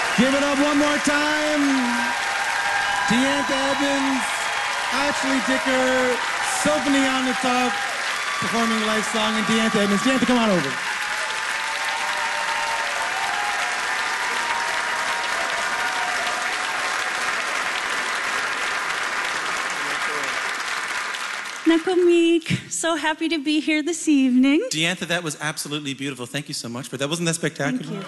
Give it up one more time. Deantha Edmonds, Ashley Dicker, Symphony on the Top, performing Life Song, and Deantha Edmonds. Deantha, come on over. Nakamik, so happy to be here this evening. Deantha, that was absolutely beautiful. Thank you so much, but that wasn't that spectacular. Thank you.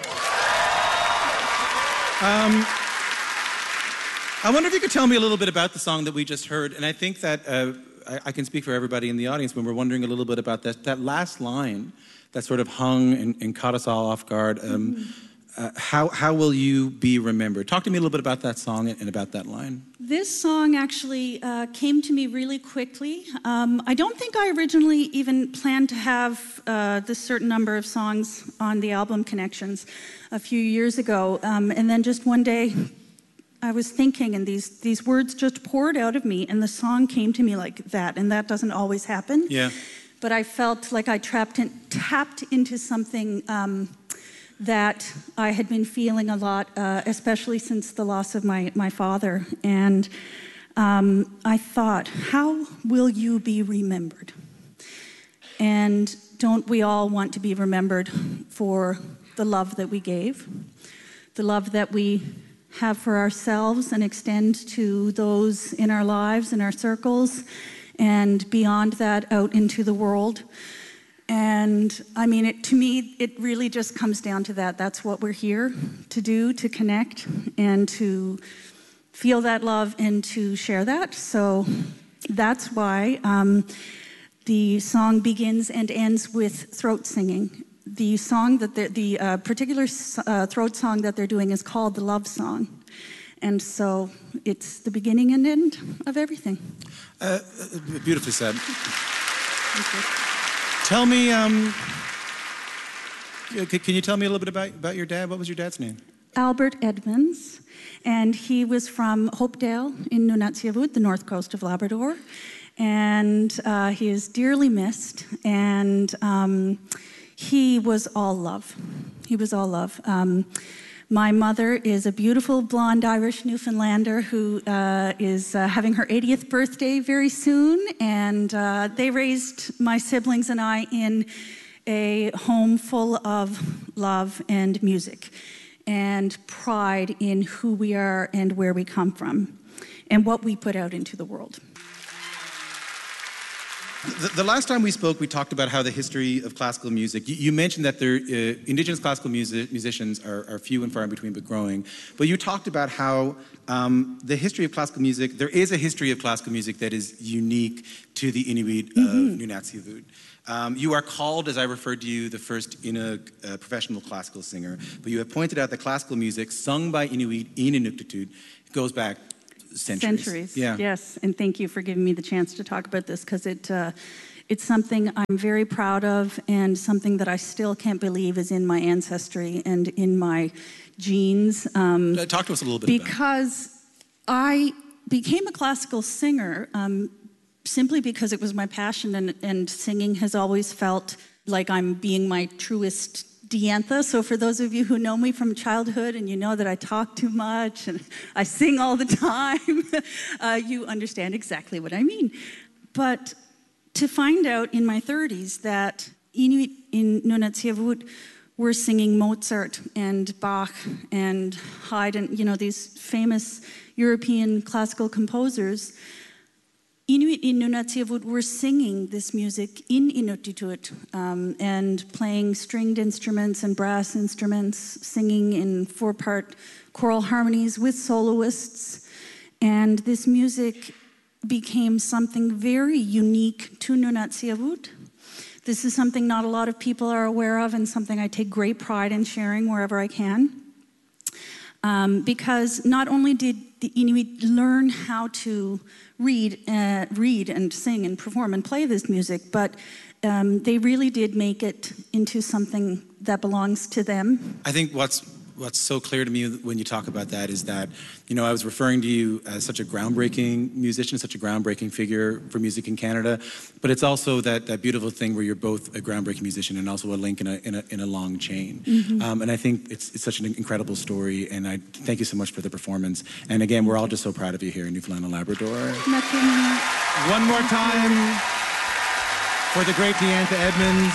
I wonder if you could tell me a little bit about the song that we just heard, and I think that I can speak for everybody in the audience when we're wondering a little bit about that last line that sort of hung and caught us all off guard. How will you be remembered? Talk to me a little bit about that song and about that line. This song actually came to me really quickly. I don't think I originally even planned to have this certain number of songs on the album Connections a few years ago. And then just one day, I was thinking, and these words just poured out of me, and the song came to me like that, and that doesn't always happen. Yeah. But I felt like I tapped into something that I had been feeling a lot, especially since the loss of my father. And I thought, how will you be remembered? And don't we all want to be remembered for the love that we gave, the love that we have for ourselves and extend to those in our lives, in our circles, and beyond that, out into the world. And I mean, to me, it really just comes down to that. That's what we're here to do, to connect and to feel that love and to share that. So that's why the song begins and ends with throat singing. The song that the particular throat song that they're doing is called the Love Song. And so it's the beginning and end of everything. Beautifully said. Thank you. Tell me, can you tell me a little bit about your dad? What was your dad's name? Albert Edmonds, and he was from Hopedale in Nunatsiavut, the north coast of Labrador. And he is dearly missed, and he was all love. He was all love. My mother is a beautiful blonde Irish Newfoundlander who is having her 80th birthday very soon, and they raised my siblings and I in a home full of love and music and pride in who we are and where we come from and what we put out into the world. The last time we spoke, we talked about how the history of classical music, you mentioned that Indigenous classical musicians are few and far in between, but growing. But you talked about how the history of classical music, there is a history of classical music that is unique to the Inuit of Nunatsiavut. You are called, as I referred to you, the first Inuk professional classical singer. But you have pointed out that classical music sung by Inuit in Inuktitut goes back centuries. Yeah. Yes, and thank you for giving me the chance to talk about this, because it's something I'm very proud of and something that I still can't believe is in my ancestry and in my genes. Talk to us a little bit about it. Because I became a classical singer simply because it was my passion, and singing has always felt like I'm being my truest Deantha. So for those of you who know me from childhood and you know that I talk too much and I sing all the time, you understand exactly what I mean. But to find out in my 30s that Inuit in Nunatsiavut were singing Mozart and Bach and Haydn, these famous European classical composers, Inuit in Nunatsiavut were singing this music in Inuktitut and playing stringed instruments and brass instruments, singing in 4-part choral harmonies with soloists. And this music became something very unique to Nunatsiavut. This is something not a lot of people are aware of, and something I take great pride in sharing wherever I can. Because not only did the Inuit learn how to read and sing and perform and play this music, but they really did make it into something that belongs to them. I think what's what's so clear to me when you talk about that is that, I was referring to you as such a groundbreaking musician, such a groundbreaking figure for music in Canada, but it's also that beautiful thing where you're both a groundbreaking musician and also a link in a long chain. And I think it's such an incredible story, and I thank you so much for the performance. And again, we're all just so proud of you here in Newfoundland and Labrador. One more time for the great Deantha Edmonds.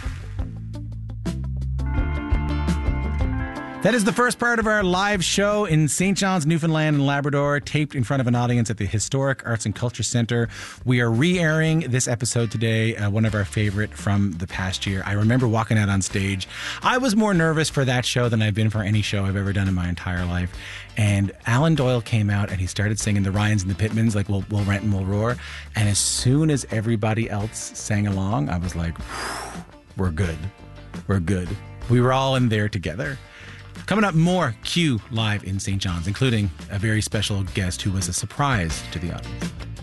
That is the first part of our live show in St. John's, Newfoundland and Labrador, taped in front of an audience at the Historic Arts and Culture Centre. We are re-airing this episode today, one of our favorite from the past year. I remember walking out on stage. I was more nervous for that show than I've been for any show I've ever done in my entire life. And Alan Doyle came out and he started singing the Ryans and the Pittmans, like We'll Rent and We'll Roar. And as soon as everybody else sang along, I was like, we're good. We're good. We were all in there together. Coming up, more Q live in St. John's, including a very special guest who was a surprise to the audience.